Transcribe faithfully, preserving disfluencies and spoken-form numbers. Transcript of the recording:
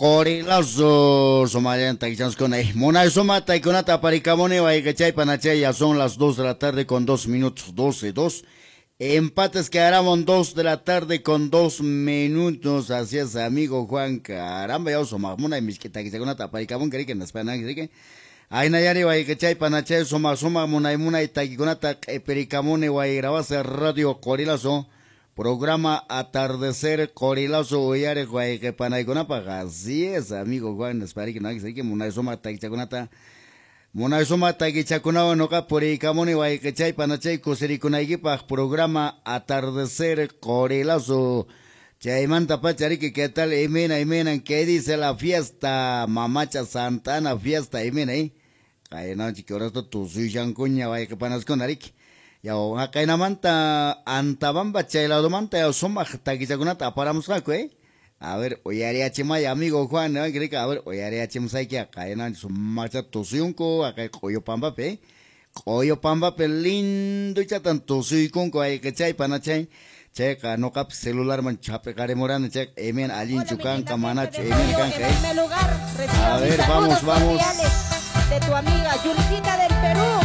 Corilazo, Somalia, Taizans con ahí. Mona Soma, Taikonata, Paricamone, Baigachay, Panachay, ya son las dos de la tarde con dos minutos, doce, dos. Empates quedarán dos de la tarde con dos minutos. Así es, amigo Juan. Caramba, ya Soma, Mona y Misqueta, que se conata, Paricamón, que en España, que ay, Nayari, Baigachay, Panachay, Soma, Soma, Mona y Mona y Taikonata, Pericamone, Baigabase, Radio Corilazo. Programa Atardecer Corilazo Oyare Guay que Panayconapa. Así es, amigo Juan, espera que no hay que Munazoma Taichaconata. Munazoma Taichaconao Noca por Icamoni Guay que Chay Panachay Cosericonaipa. Programa Atardecer Corilazo. Chaimanta Pacharique, ¿qué tal? Emena, Emena, ¿qué dice la fiesta? Mamacha Santana, fiesta, Emena, ¿eh? Caena, chiquioras, tu suyan cuña, Guay que Panasconarique. Ya acá en Amanta Antabamba Chaylado Manta ya soma taquichagunata paramos raco, eh. A ver, oyare chimay amigo Juan, ¿no? Que a ver, oyare chimay que acá en su marcha tusiunco, acá coyo pamba pe. Coyo pamba pe lindo ya tanto suiconco ay que chay panachay. Checa no cap celular man chape care morana check emen alin chucan camana emen can que. A ver, vamos, vamos. De tu amiga Yuricita del Perú.